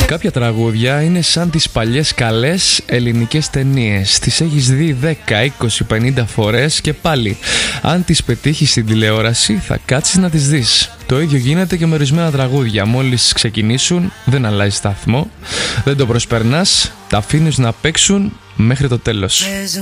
Κάποια τραγούδια είναι σαν τις παλιές καλές ελληνικές ταινίες. Τις έχεις δει 10, 20, 50 φορές και πάλι αν τις πετύχεις στην τηλεόραση θα κάτσεις να τις δεις. Το ίδιο γίνεται και με ορισμένα τραγούδια. Μόλις ξεκινήσουν δεν αλλάζει σταθμό, δεν το προσπερνάς, τα αφήνεις να παίξουν μέχρι το τέλος.